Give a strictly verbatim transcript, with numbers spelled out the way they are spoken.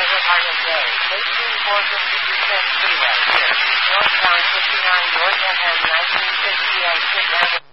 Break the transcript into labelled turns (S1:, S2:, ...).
S1: Private Artist Day, eighteen four fifty percent Freeway, Northbound fifty-nine North F M nineteen sixty-eight Fifth Avenue.